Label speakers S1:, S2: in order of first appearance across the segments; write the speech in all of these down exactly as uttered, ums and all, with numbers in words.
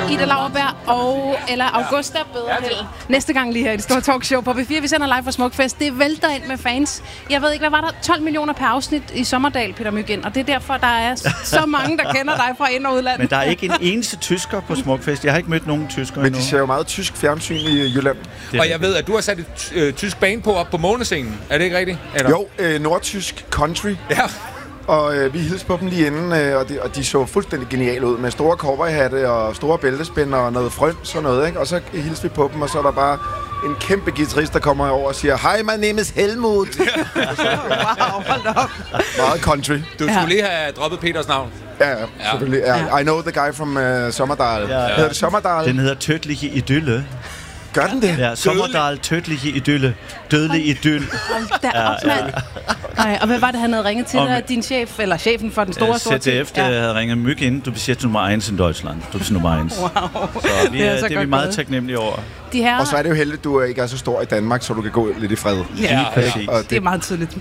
S1: Ida Lauerberg og eller Augusta Bederheld. Næste gang lige her i det store talkshow på B fire. Vi sender live fra Smukfest. Det vælter ind med fans. Jeg ved ikke, hvad var der? tolv millioner per afsnit i Sommerdal, Peter Myggen. Og det er derfor, der er så mange, der kender dig fra ind- og udlandet.
S2: Men der er ikke en eneste tysker på Smukfest. Jeg har ikke mødt nogen tyskere
S3: Men de ser jo meget tysk fjernsyn i Jylland.
S4: Og jeg ved, at du har sat et øh, tysk band på op på månescenen. Er det ikke rigtigt? Eller?
S3: Jo, øh, nordtysk country.
S4: Ja.
S3: Og øh, vi hilste på dem lige inden, øh, og, de, og de så fuldstændig geniale ud med store cowboyhatte og store bæltespænder og noget frøns og noget, ikke? Og så hilste vi på dem, og så er der bare en kæmpe guitarist, der kommer over og siger, Hi, my name is Helmut.
S1: Wow, hold op.
S3: Meget country.
S4: Du skulle ja. lige have droppet Peters navn.
S3: Ja, ja, selvfølgelig. Ja. Ja. I know the guy from uh, Sommerdal. Ja, ja. Hedder det Sommerdal?
S2: Den hedder Tödliche Idylle.
S3: Gør den det?
S2: Ja, Sommerdal, Tödliche Idylle. Dødelig idyll.
S1: Ja, ja. Nej, og hvad var det, han havde ringet til dig? Din chef, eller chefen for den store store
S2: Z D F, der ja. havde ringet Myg ind. Du bist jetzt nummer eins in Deutschland. Du bist nummer eins.
S1: Wow.
S2: Så vi, det er, det er vi meget gået. taknemmelige over.
S1: De her...
S3: Og så er det jo heldigt, at du ikke er så stor i Danmark, så du kan gå lidt i fred.
S1: Ja, ja, ja. Det... det er meget tydeligt.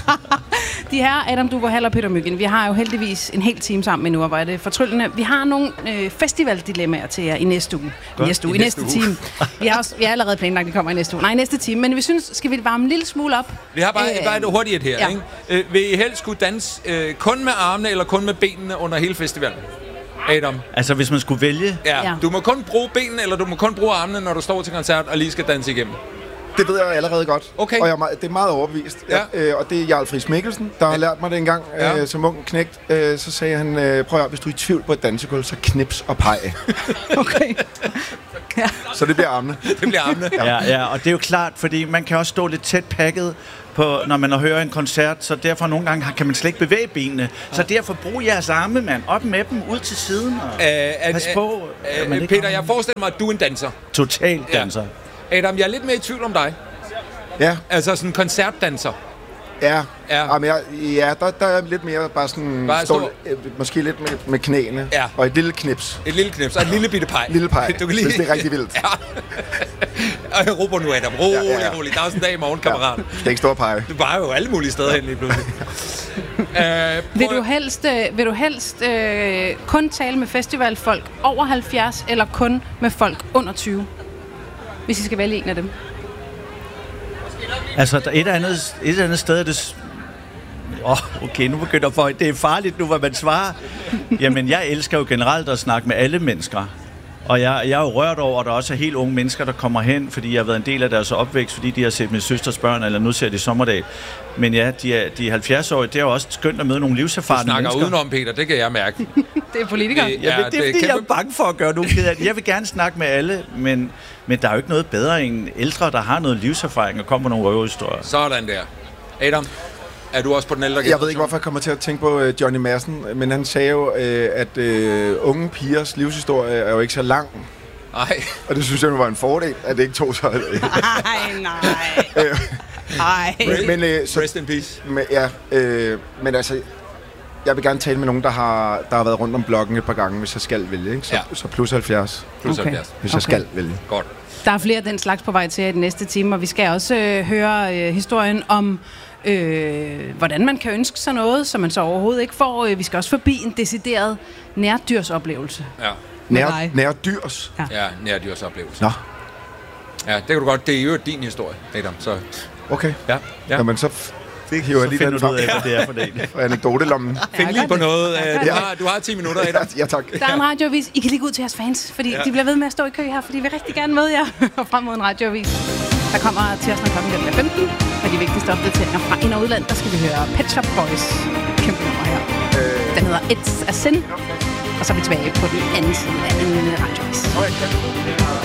S1: De her, Adam Duvold Hall og Peter Myggen, vi har jo heldigvis en hel team sammen nu, hvor er det fortryllende. Vi har nogle øh, festivaldilemmaer til jer i næste uge. I næste uge, i næste, næste time. Vi har, også, vi har allerede planlagt, at de kommer i næste uge. Nej, i næste time. Men vi synes, skal vi varme en lille smule op?
S4: Vi har bare, øh, bare et hurtigt her, ja. ikke? Øh, vil I helst kunne danse øh, kun med armene eller kun med benene under hele festivalen? Adam.
S2: Altså, hvis man skulle vælge?
S4: Ja, ja. Du må kun bruge benene, eller du må kun bruge armene, når du står til koncert og lige skal danse igennem.
S3: Det ved jeg allerede godt.
S4: Okay.
S3: Og jeg er meget, det er meget overbevist.
S4: Ja.
S3: Jeg, øh, og det er Jarl Friis Mikkelsen, der har lært mig det engang ja. øh, som ung knægt. Øh, så sagde han, øh, prøv at hvis du er i tvivl på et dansegulv, så knips og pege.
S1: Okay.
S3: Ja. Så det bliver armene.
S4: Det bliver armene.
S2: Ja. ja, ja, og det er jo klart, fordi man kan også stå lidt tæt pakket på, når man hører en koncert, så derfor nogle gange kan man slet ikke bevæge benene. Så derfor brug jeres arme, mand. Op med dem, ud til siden og uh, pas uh, på.
S4: Uh, uh, Peter, jeg forestiller mig, at du er en danser.
S2: Total danser.
S4: Ja. Adam, jeg er lidt mere i tvivl om dig.
S3: Ja.
S4: Altså sådan en koncertdanser.
S3: Ja,
S4: ja.
S3: Jamen, jeg, ja der, der er lidt mere bare sådan...
S4: Bare
S3: stå, øh, måske lidt med, med knæene.
S4: Ja.
S3: Og et lille knips.
S4: Et lille knips og et lille bitte pej.
S3: Lille pej,
S4: du kan lige...
S3: hvis det er rigtig vildt.
S4: Ja. Og jeg råber nu, Adam. Rolig, ja, ja, ja. rolig. Der er også en dag i morgen, kammerat.
S3: Ja. Det er ikke stor pege.
S4: Du var jo alle mulige steder hen lige pludselig.
S1: uh, vil du helst, øh, vil du helst øh, kun tale med festivalfolk over halvfjerds, eller kun med folk under tyve? Hvis I skal vælge en af dem.
S2: Altså, der er et andet, et andet sted, det... Åh, oh, okay, nu begynder for... Det er farligt nu, hvad man svarer. Jamen, jeg elsker jo generelt at snakke med alle mennesker. Og jeg, jeg er jo rørt over, at der også er helt unge mennesker, der kommer hen, fordi jeg har været en del af deres opvækst, fordi de har set min søsters børn, eller nu ser de Sommerdal. Men ja, de er, de er halvfjerds-årige, det er jo også skønt at møde nogle livserfarne mennesker.
S4: Du snakker udenom, Peter, det kan jeg mærke.
S1: Det er politikere.
S2: Det, ja, ja, det er det fordi, kæmpe... jeg er bange for at gøre nogen ked af det. Jeg vil gerne snakke med alle, men, men der er jo ikke noget bedre end ældre, der har noget livserfaring og kommer med nogle røverhistorier.
S4: Sådan der. Adam, er du også på den ældre generation?
S3: Jeg ved ikke, hvorfor jeg kommer til at tænke på uh, Johnny Madsen, men han sagde jo, uh, at uh, unge pigers livshistorie er jo ikke så lang.
S4: Nej.
S3: Og det synes jeg nu var en fordel, at det ikke tog så...
S1: Nej, nej. Nej.
S3: Men, men, uh, så,
S4: Rest in peace.
S3: Men, ja, uh, men altså... Jeg vil gerne tale med nogen, der har, der har været rundt om blokken et par gange, hvis jeg skal vælge. Ikke? Så, ja. så plus halvfjerds.
S4: Plus
S1: okay.
S4: halvfjerds.
S3: Hvis
S1: okay.
S3: jeg skal vælge.
S4: Godt.
S1: Der er flere af den slags på vej til i den næste time, og vi skal også øh, høre øh, historien om, øh, hvordan man kan ønske sig noget, som man så overhovedet ikke får. Vi skal også forbi en decideret nærdyrsoplevelse.
S4: Ja.
S3: Nær, nærdyrs?
S4: Ja, ja nærdyrsoplevelse.
S3: Nå.
S4: Ja, det kan du godt. Det er jo din historie, Adam. Så...
S3: Okay.
S4: Ja. ja.
S3: Jamen så... Det hiver jeg lige
S2: finder du ud af, hvad det er for det.
S3: For anekdotelommen.
S4: Find lige på noget. Du har, du har ti minutter, Adam.
S3: Ja, tak.
S1: Der er en radioavis. I kan lige gå ud til jeres fans, fordi ja. de bliver ved med at stå i kø her, fordi vi vil rigtig gerne møde jer frem mod en radioavis. Der kommer til os, når klokken bliver femten. Med de vigtigste opdateringer fra ind- og udland, der skal vi høre Pet Shop Boys. Kæmpe nummer her. Den hedder It's a Sin. Og så er vi tilbage på den anden side af en radioavis.